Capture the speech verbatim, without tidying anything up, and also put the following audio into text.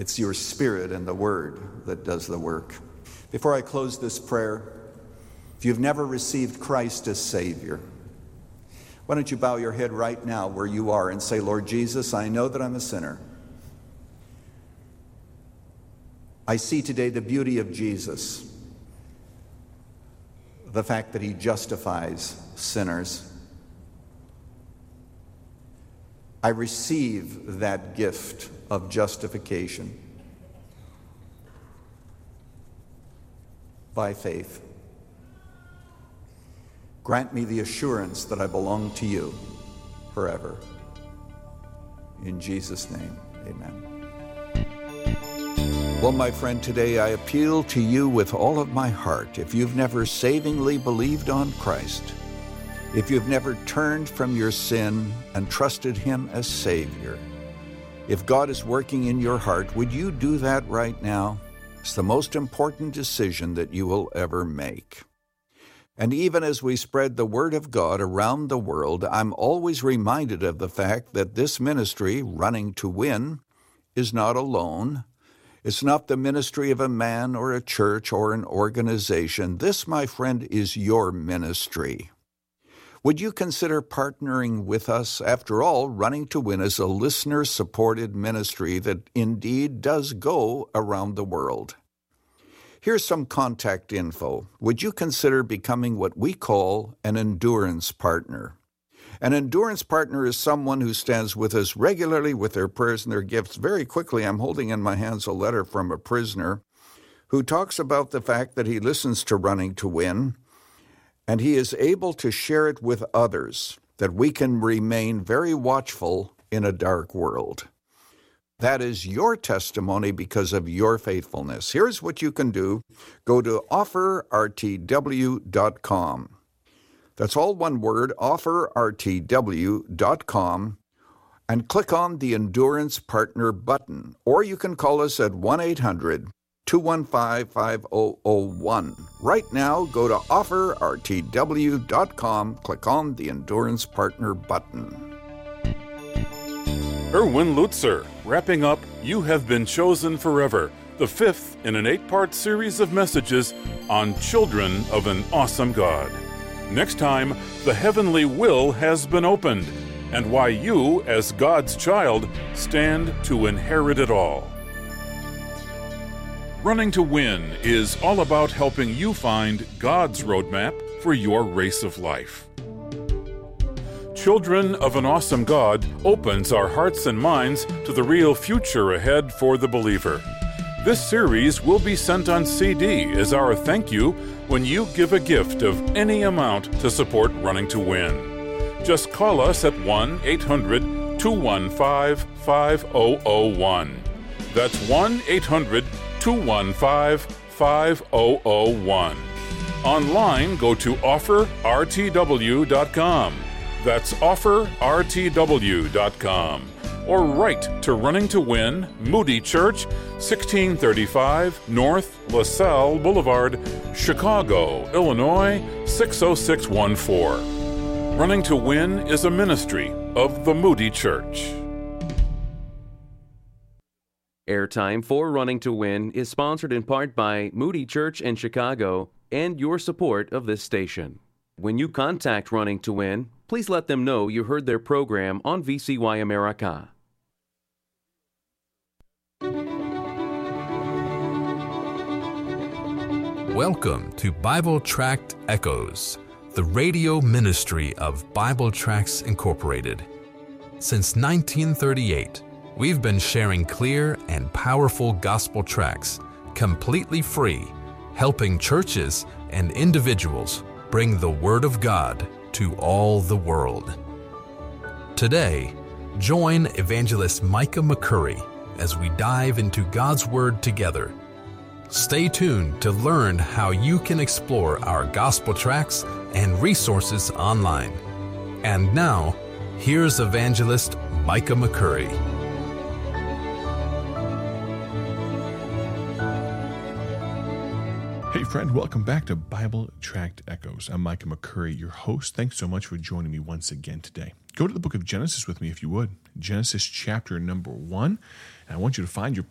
It's your Spirit and the Word that does the work. Before I close this prayer, if you've never received Christ as Savior, why don't you bow your head right now where you are and say, Lord Jesus, I know that I'm a sinner. I see today the beauty of Jesus, the fact that he justifies sinners. I receive that gift of justification by faith. Grant me the assurance that I belong to you forever. In Jesus' name, amen. Well, my friend, today I appeal to you with all of my heart. If you've never savingly believed on Christ, if you've never turned from your sin and trusted him as Savior, if God is working in your heart, would you do that right now? It's the most important decision that you will ever make. And even as we spread the Word of God around the world, I'm always reminded of the fact that this ministry, Running to Win, is not alone. It's not the ministry of a man or a church or an organization. This, my friend, is your ministry. Would you consider partnering with us? After all, Running to Win is a listener-supported ministry that indeed does go around the world. Here's some contact info. Would you consider becoming what we call an endurance partner? An endurance partner is someone who stands with us regularly with their prayers and their gifts. Very quickly, I'm holding in my hands a letter from a prisoner who talks about the fact that he listens to Running to Win, and he is able to share it with others, that we can remain very watchful in a dark world. That is your testimony because of your faithfulness. Here's what you can do. Go to offer r t w dot com. That's all one word, offer r t w dot com, and click on the Endurance Partner button. Or you can call us at one eight hundred two one five five zero zero one. Right now, go to offer r t w dot com, click on the Endurance Partner button. Erwin Lutzer, wrapping up You Have Been Chosen Forever, the fifth in an eight-part series of messages on children of an awesome God. Next time, the heavenly will has been opened, and why you, as God's child, stand to inherit it all. Running to Win is all about helping you find God's roadmap for your race of life. Children of an Awesome God opens our hearts and minds to the real future ahead for the believer. This series will be sent on C D as our thank you when you give a gift of any amount to support Running to Win. Just call us at one eight hundred two one five five zero zero one. That's one eight hundred two one five five zero zero one. Online, go to offer r t w dot com. That's offer r t w dot com. Or write to Running to Win, Moody Church, sixteen thirty-five North LaSalle Boulevard, Chicago, Illinois, six oh six one four. Running to Win is a ministry of the Moody Church. Airtime for Running to Win is sponsored in part by Moody Church in Chicago and your support of this station. When you contact Running to Win, please let them know you heard their program on V C Y America. Welcome to Bible Tract Echoes, the radio ministry of Bible Tracts Incorporated. Since nineteen thirty-eight, we've been sharing clear and powerful gospel tracts, completely free, helping churches and individuals bring the Word of God to all the world. Today, join Evangelist Micah McCurry as we dive into God's Word together. Stay tuned to learn how you can explore our gospel tracts and resources online. And now, here's Evangelist Micah McCurry. Hey friend, welcome back to Bible Tract Echoes. I'm Micah McCurry, your host. Thanks so much for joining me once again today. Go to the book of Genesis with me if you would. Genesis chapter number one. And I want you to find your